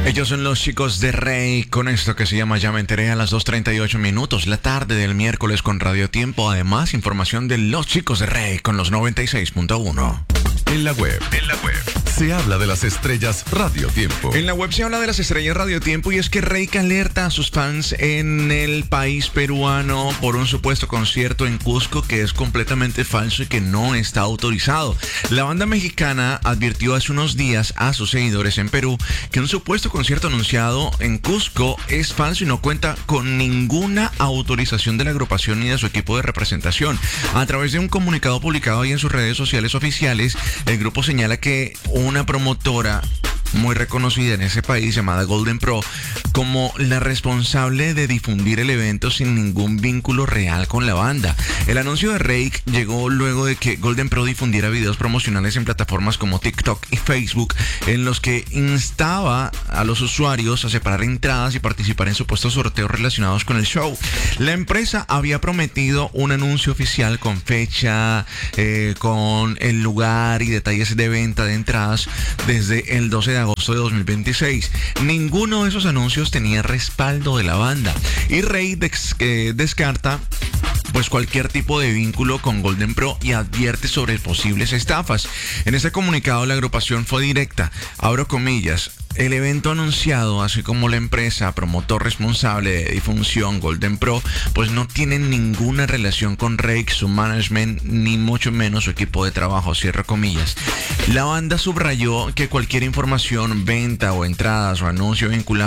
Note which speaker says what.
Speaker 1: Ellos son los chicos de Rey con esto que se llama Ya me enteré a las 2:38 minutos, la tarde del miércoles con Radio Tiempo. Además, información de los chicos de Rey con los 96.1.
Speaker 2: En la web. Se habla de las estrellas Radio Tiempo.
Speaker 1: En la web se habla de las estrellas Radio Tiempo y es que Reik alerta a sus fans en el país peruano por un supuesto concierto en Cusco que es completamente falso y que no está autorizado. La banda mexicana advirtió hace unos días a sus seguidores en Perú que un supuesto concierto anunciado en Cusco es falso y no cuenta con ninguna autorización de la agrupación ni de su equipo de representación. A través de un comunicado publicado ahí en sus redes sociales oficiales, el grupo señala que una promotora muy reconocida en ese país llamada Golden Pro como la responsable de difundir el evento sin ningún vínculo real con la banda. El anuncio de Reik llegó luego de que Golden Pro difundiera videos promocionales en plataformas como TikTok y Facebook en los que instaba a los usuarios a separar entradas y participar en supuestos sorteos relacionados con el show. La empresa había prometido un anuncio oficial con fecha, con el lugar y detalles de venta de entradas desde el 12 de agosto de 2026. Ninguno de esos anuncios tenía respaldo de la banda y Rey descarta pues cualquier tipo de vínculo con Golden Pro y advierte sobre posibles estafas. En este comunicado la agrupación fue directa, abro comillas: el evento anunciado, así como la empresa promotor responsable de difusión Golden Pro, pues no tienen ninguna relación con Reik, su management, ni mucho menos su equipo de trabajo, cierro comillas. La banda subrayó que cualquier información, venta o entradas o anuncio vinculado